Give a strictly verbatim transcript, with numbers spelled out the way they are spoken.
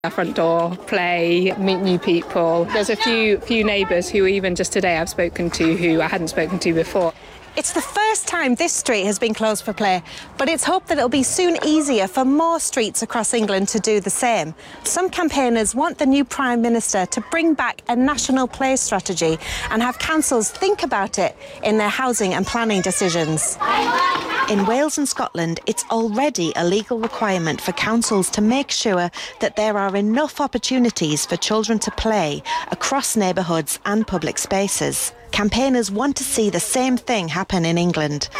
Our front door, play, meet new people. There's a few few neighbours who even just today I've spoken to who I hadn't spoken to before. It's the first time this street has been closed for play, but it's hoped that it'll be soon easier for more streets across England to do the same. Some campaigners want the new Prime Minister to bring back a national play strategy and have councils think about it in their housing and planning decisions. In Wales and Scotland, it's already a legal requirement for councils to make sure that there are enough opportunities for children to play across neighbourhoods and public spaces. Campaigners want to see the same thing happen in England.